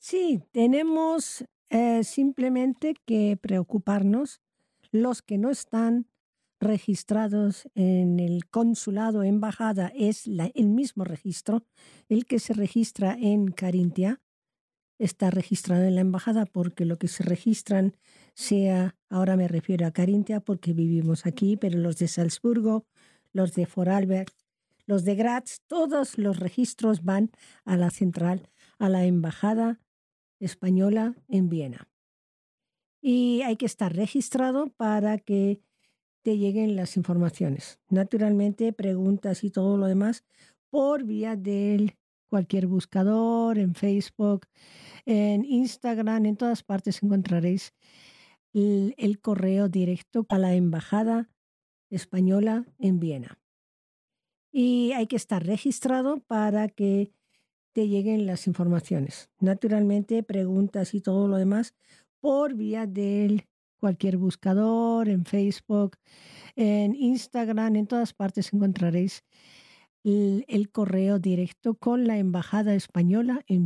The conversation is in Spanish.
Sí, tenemos simplemente que preocuparnos los que no están registrados en el consulado, embajada, es el mismo registro, el que se registra en Carintia, está registrado en la embajada porque lo que se registran sea, ahora me refiero a Carintia porque vivimos aquí, pero los de Salzburgo, los de Vorarlberg, los de Graz, todos los registros van a la central, a la embajada española en Viena. Y hay que estar registrado para que te lleguen las informaciones. Naturalmente, preguntas y todo lo demás por vía de cualquier buscador, en Facebook, en Instagram, en todas partes encontraréis el correo directo a la Embajada Española en Viena. Y hay que estar registrado para que te lleguen las informaciones. Naturalmente, preguntas y todo lo demás por vía de cualquier buscador, en Facebook, en Instagram, en todas partes encontraréis el correo directo con la Embajada Española en